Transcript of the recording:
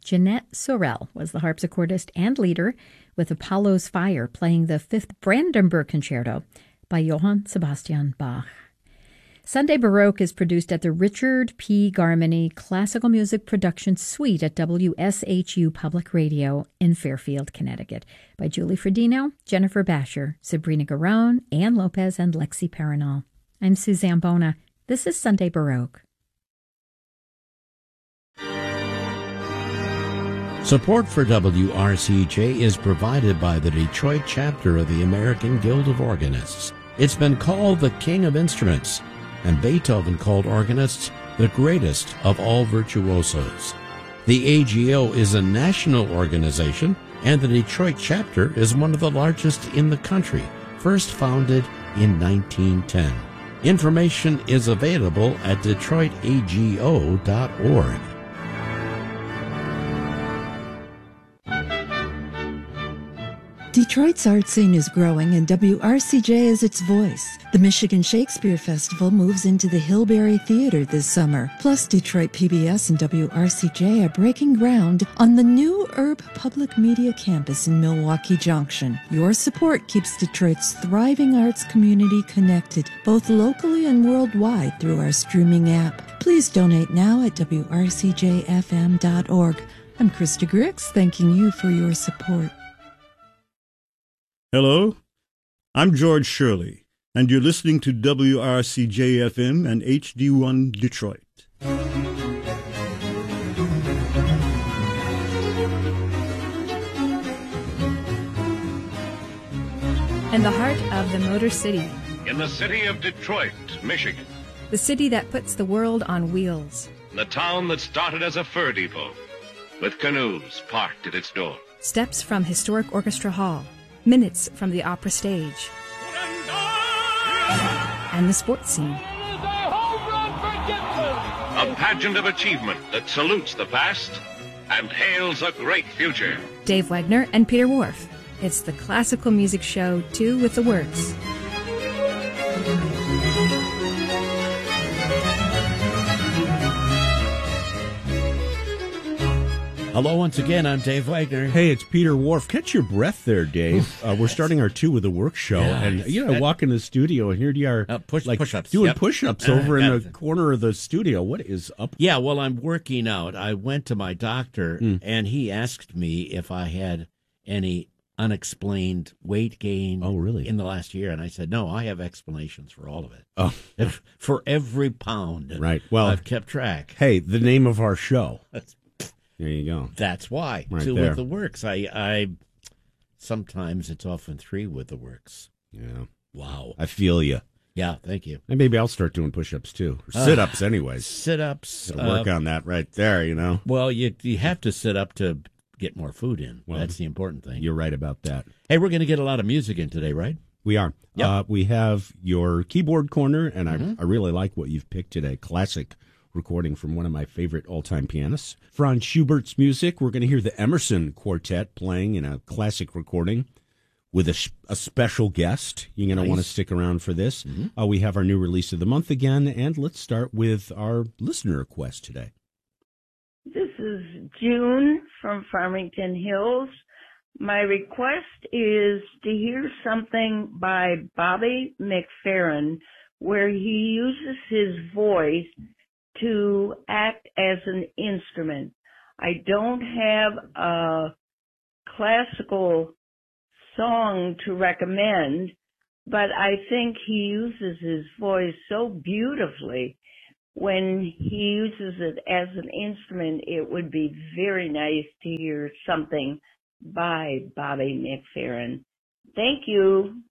Jeanette Sorel was the harpsichordist and leader, with Apollo's Fire playing the Fifth Brandenburg Concerto by Johann Sebastian Bach. Sunday Baroque is produced at the Richard P. Garmany Classical Music Production Suite at WSHU Public Radio in Fairfield, Connecticut, by Julie Fredino, Jennifer Basher, Sabrina Garone, Ann Lopez, and Lexi Paranol. I'm Suzanne Bona. This is Sunday Baroque. Support for WRCJ is provided by the Detroit chapter of the American Guild of Organists. It's been called the King of Instruments, and Beethoven called organists the greatest of all virtuosos. The AGO is a national organization, and the Detroit chapter is one of the largest in the country, first founded in 1910. Information is available at detroitago.org. Detroit's art scene is growing, and WRCJ is its voice. The Michigan Shakespeare Festival moves into the Hillberry Theater this summer. Plus, Detroit PBS and WRCJ are breaking ground on the new Herb Public Media Campus in Milwaukee Junction. Your support keeps Detroit's thriving arts community connected, both locally and worldwide, through our streaming app. Please donate now at WRCJFM.org. I'm Krista Grix, thanking you for your support. Hello, I'm George Shirley, and you're listening to WRCJ-FM and HD1 Detroit. In the heart of the Motor City. In the city of Detroit, Michigan. The city that puts the world on wheels. The town that started as a fur depot, with canoes parked at its door. Steps from historic Orchestra Hall. Minutes from the opera stage. And the sports scene. A pageant of achievement that salutes the past and hails a great future. Dave Wagner and Peter Whorf. It's the classical music show, Two with the Works. Hello once again, I'm Dave Wagner. Hey, it's Peter Whorf. Catch your breath there, Dave. We're starting our Two with the Work show, and I walk in the studio, and here you are push-ups. Doing push-ups over in the corner of the studio. What is up? Yeah, well, I'm working out. I went to my doctor, and he asked me if I had any unexplained weight gain in the last year, and I said, no, I have explanations for all of it. Oh. For every pound. Right. Well, I've kept track. Hey, the name of our show. There you go. That's why. Right Two there. with the works. I sometimes it's often three with the works. Yeah. Wow. I feel you. Yeah, thank you. And maybe I'll start doing push-ups too. Or sit-ups anyways. Sit-ups. Work on that right there, you know. Well, you have to sit up to get more food in. Well, that's the important thing. You're right about that. Hey, we're going to get a lot of music in today, right? We are. Yep. We have your keyboard corner, and I really like what you've picked today. Classic recording from one of my favorite all-time pianists. Franz Schubert's music. We're going to hear the Emerson Quartet playing in a classic recording with a special guest. You're going to want to stick around for this. We have our new release of the month again, and let's start with our listener request today. This is June from Farmington Hills. My request is to hear something by Bobby McFerrin where he uses his voice to act as an instrument. I don't have a classical song to recommend, but I think he uses his voice so beautifully. When he uses it as an instrument, it would be very nice to hear something by Bobby McFerrin. Thank you.